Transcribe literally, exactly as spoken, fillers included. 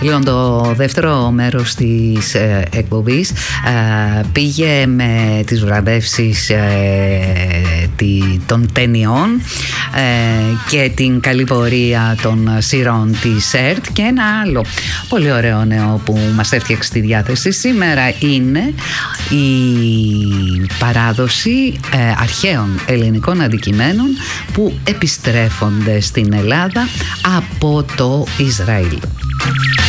Λοιπόν, το δεύτερο μέρος της ε, εκπομπής ε, πήγε με τις βραβεύσεις ε, τη, των ταινιών ε, και την καλή πορεία των σειρών της ΕΡΤ, και ένα άλλο πολύ ωραίο νέο που μας έφτιαξε στη διάθεση σήμερα είναι η παράδοση ε, αρχαίων ελληνικών αντικειμένων που επιστρέφονται στην Ελλάδα από το Ισραήλ.